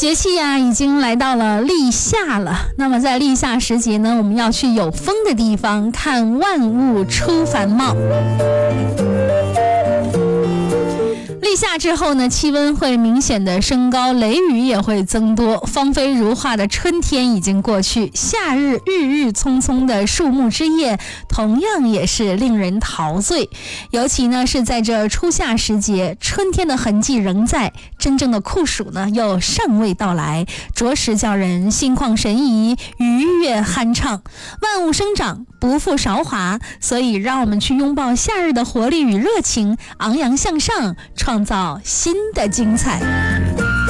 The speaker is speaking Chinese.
节气呀，已经来到了立夏了。那么在立夏时节呢，我们要去有风的地方，看万物出繁茂。立夏之后呢，气温会明显的升高，雷雨也会增多。芳菲如画的春天已经过去，夏日日日匆匆的树木之叶同样也是令人陶醉。尤其呢是在这初夏时节，春天的痕迹仍在，真正的酷暑呢又尚未到来，着实叫人心旷神怡，愉悦酣畅。万物生长，不负韶华，所以让我们去拥抱夏日的活力与热情，昂扬向上，创造新的精彩。